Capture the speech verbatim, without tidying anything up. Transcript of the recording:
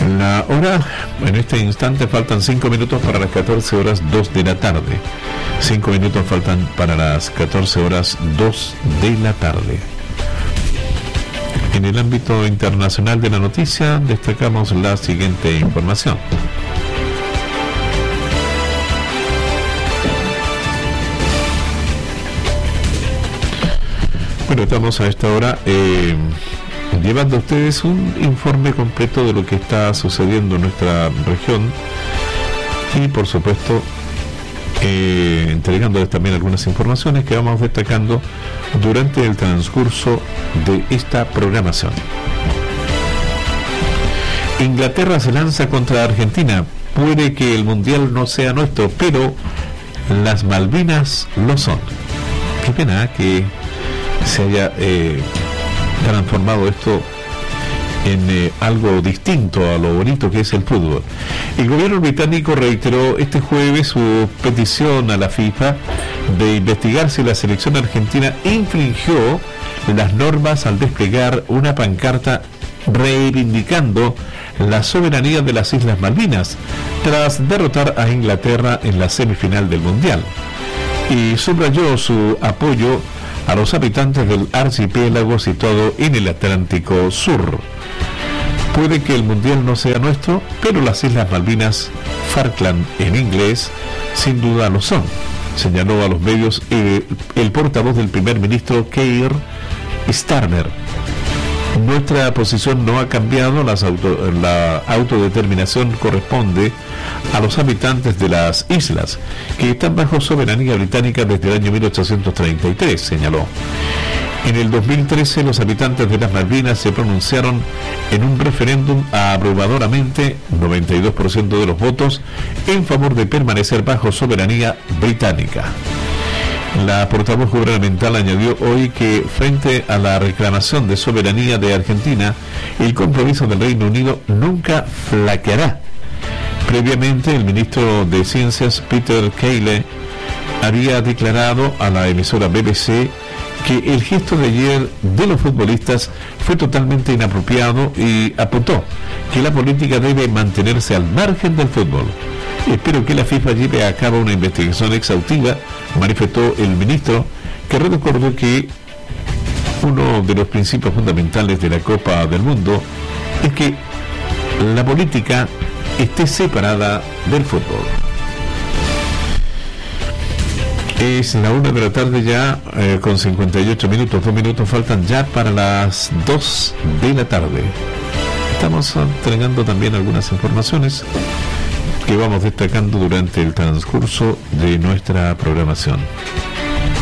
La hora, en este instante faltan cinco minutos para las catorce horas dos de la tarde. cinco minutos faltan para las catorce horas dos de la tarde. En el ámbito internacional de la noticia destacamos la siguiente información. Bueno, estamos a esta hora eh, llevando a ustedes un informe completo de lo que está sucediendo en nuestra región y, por supuesto, eh, entregándoles también algunas informaciones que vamos destacando durante el transcurso de esta programación. Inglaterra se lanza contra Argentina. Puede que el mundial no sea nuestro, pero las Malvinas lo son. Qué pena que se haya eh, transformado esto en eh, algo distinto a lo bonito que es el fútbol. El gobierno británico reiteró este jueves su petición a la FIFA de investigar si la selección argentina infringió las normas al desplegar una pancarta reivindicando la soberanía de las Islas Malvinas tras derrotar a Inglaterra en la semifinal del Mundial, y subrayó su apoyo a los habitantes del archipiélago situado en el Atlántico Sur. Puede que el mundial no sea nuestro, pero las Islas Malvinas, Falkland en inglés, sin duda lo son, señaló a los medios eh, el portavoz del primer ministro Keir Starmer. Nuestra posición no ha cambiado, las auto, la autodeterminación corresponde a los habitantes de las islas, que están bajo soberanía británica desde el año mil ochocientos treinta y tres, señaló. En el dos mil trece, los habitantes de las Malvinas se pronunciaron en un referéndum abrumadoramente, noventa y dos por ciento de los votos, en favor de permanecer bajo soberanía británica. La portavoz gubernamental añadió hoy que, frente a la reclamación de soberanía de Argentina, el compromiso del Reino Unido nunca flaqueará. Previamente, el ministro de Ciencias, Peter Keeler, había declarado a la emisora B B C que el gesto de ayer de los futbolistas fue totalmente inapropiado y apuntó que la política debe mantenerse al margen del fútbol. Espero que la FIFA lleve a cabo una investigación exhaustiva, manifestó el ministro, que recordó que uno de los principios fundamentales de la Copa del Mundo es que la política esté separada del fútbol. Es la una de la tarde ya, eh, con cincuenta y ocho minutos, dos minutos faltan ya para las dos de la tarde. Estamos entregando también algunas informaciones que vamos destacando durante el transcurso de nuestra programación.